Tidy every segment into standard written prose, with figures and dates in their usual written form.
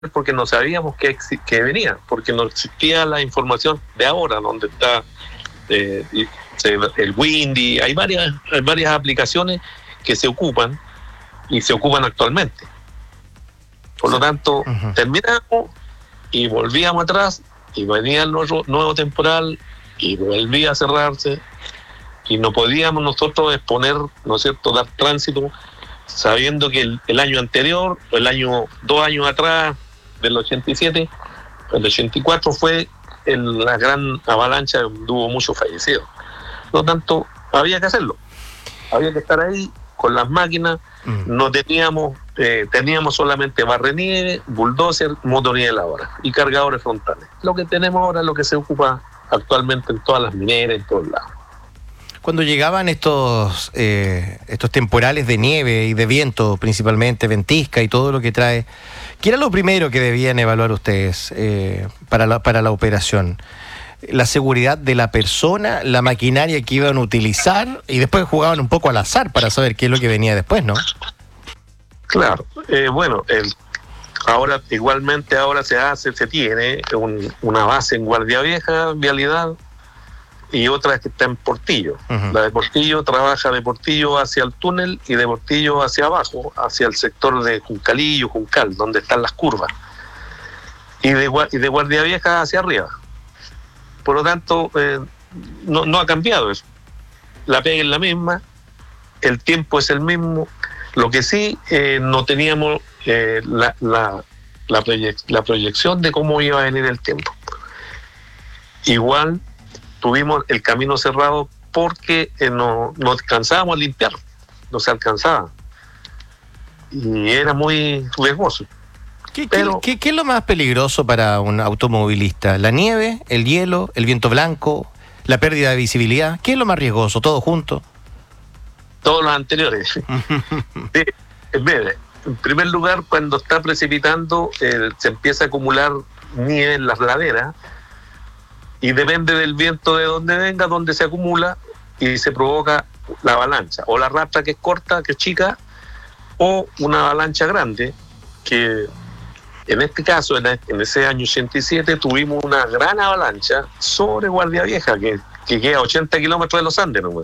porque no sabíamos que venía, porque no existía la información de ahora, donde está el Windy. Hay varias aplicaciones que se ocupan y se ocupan actualmente. Por lo tanto, terminamos y volvíamos atrás y venía el nuevo temporal y volvía a cerrarse y no podíamos nosotros exponer, ¿no es cierto?, dar tránsito, sabiendo que el año anterior, o 2 años atrás, del 87, el 84 fue la gran avalancha donde hubo muchos fallecidos. Por lo tanto, había que hacerlo. Había que estar ahí con las máquinas. No teníamos solamente barrenieve, bulldozer, motornieladora y cargadores frontales. Lo que tenemos ahora es lo que se ocupa actualmente en todas las mineras, en todos lados. Cuando llegaban estos temporales de nieve y de viento, principalmente ventisca y todo lo que trae, ¿qué era lo primero que debían evaluar ustedes para la operación? La seguridad de la persona, la maquinaria que iban a utilizar, y después jugaban un poco al azar para saber qué es lo que venía después, ¿no? Claro, ahora se tiene una base en Guardia Vieja, Vialidad, y otra que está en Portillo. La de Portillo trabaja de Portillo hacia el túnel y de Portillo hacia abajo, hacia el sector de Juncalillo, Juncal, donde están las curvas. Y de Guardia Vieja hacia arriba. Por lo tanto, no ha cambiado eso. La pega es la misma, el tiempo es el mismo. Lo que sí, no teníamos la proyección de cómo iba a venir el tiempo. Igual tuvimos el camino cerrado porque no alcanzábamos a limpiar, no se alcanzaba. Y era muy riesgoso. ¿Qué es lo más peligroso para un automovilista? ¿La nieve, el hielo, el viento blanco, la pérdida de visibilidad? ¿Qué es lo más riesgoso? ¿Todo junto? Todos los anteriores. En primer lugar, cuando está precipitando, se empieza a acumular nieve en las laderas y depende del viento de donde venga, donde se acumula y se provoca la avalancha. O la rata que es corta, que es chica, o una avalancha grande, que en este caso, en ese año 87, tuvimos una gran avalancha sobre Guardia Vieja, que queda a 80 kilómetros de los Andes, ¿no?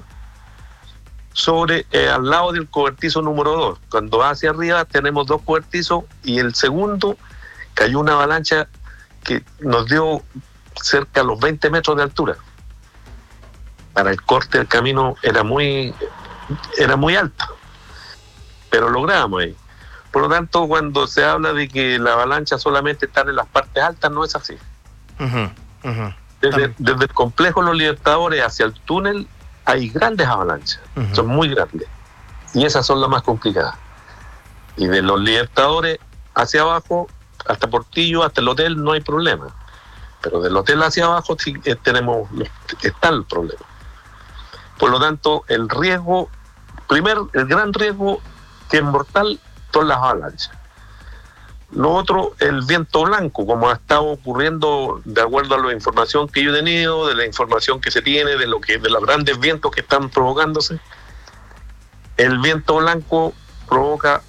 Al lado del cobertizo número 2. Cuando va hacia arriba tenemos 2 cobertizos y el segundo cayó una avalancha que nos dio cerca de los 20 metros de altura. Para el corte del camino era muy alto, pero logramos ahí. Por lo tanto, cuando se habla de que la avalancha solamente está en las partes altas, no es así. Desde el complejo Los Libertadores hacia el túnel hay grandes avalanchas, son muy grandes, y esas son las más complicadas. Y de Los Libertadores hacia abajo, hasta Portillo, hasta el hotel, no hay problema. Pero del hotel hacia abajo sí está el problema. Por lo tanto, el gran riesgo que es mortal son las avalanchas. Lo otro, el viento blanco, como ha estado ocurriendo de acuerdo a la información que yo he tenido, de la información que se tiene, de los grandes vientos que están provocándose. El viento blanco provoca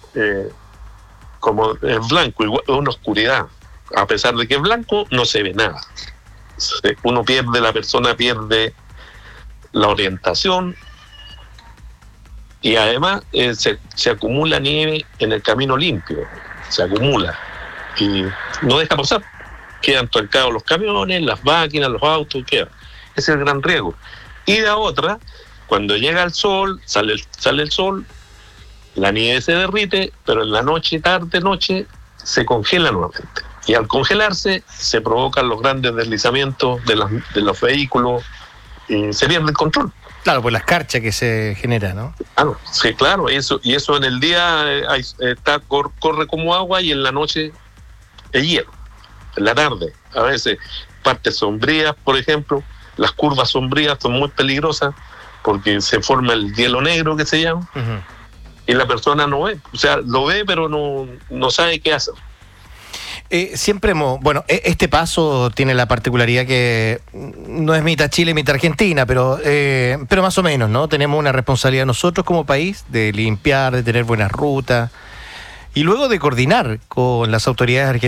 como es blanco, igual, una oscuridad. A pesar de que es blanco, no se ve nada. La persona pierde la orientación y además se acumula nieve en el camino limpio, se acumula y no deja pasar. Quedan trancados los camiones, las máquinas, los autos, quedan. Ese es el gran riesgo. Y la otra, cuando llega el sol, sale el sol, la nieve se derrite, pero en la tarde-noche, se congela nuevamente. Y al congelarse, se provocan los grandes deslizamientos de los vehículos y se pierde el control. Claro, pues la escarcha que se genera, ¿no? Sí, claro, y eso en el día corre como agua y en la noche es hielo. En la tarde, a veces partes sombrías, por ejemplo, las curvas sombrías son muy peligrosas porque se forma el hielo negro que se llama, y la persona no ve, o sea, lo ve pero no sabe qué hacer. Este paso tiene la particularidad que no es mitad Chile, mitad Argentina, pero más o menos, ¿no? Tenemos una responsabilidad nosotros como país de limpiar, de tener buenas rutas. Y luego de coordinar con las autoridades argentinas,